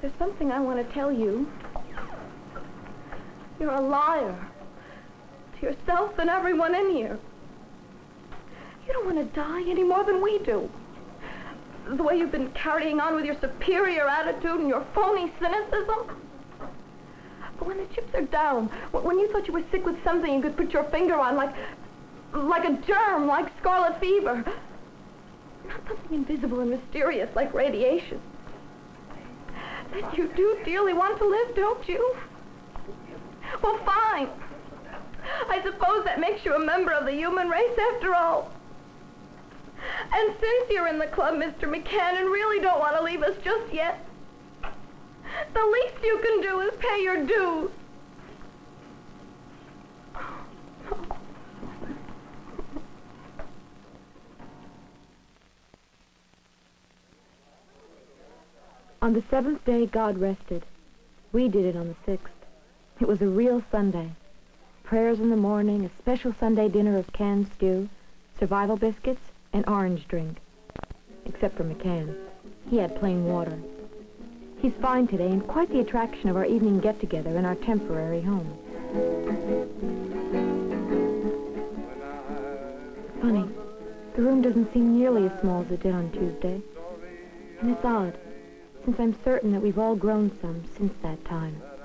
There's something I want to tell you. You're a liar. To yourself and everyone in here. You don't want to die any more than we do. The way you've been carrying on with your superior attitude and your phony cynicism. But when the chips are down, when you thought you were sick with something you could put your finger on, like a germ, like scarlet fever. Not something invisible and mysterious like radiation. Then you do dearly want to live, don't you? Well, fine. I suppose that makes you a member of the human race after all. And since you're in the club, Mr. McCann, and really don't want to leave us just yet, the least you can do is pay your dues. On the 7th day, God rested. We did it on the 6th. It was a real Sunday. Prayers in the morning, a special Sunday dinner of canned stew, survival biscuits, and orange drink. Except for McCann. He had plain water. He's fine today and quite the attraction of our evening get-together in our temporary home. Funny, the room doesn't seem nearly as small as it did on Tuesday. And it's odd, since I'm certain that we've all grown some since that time.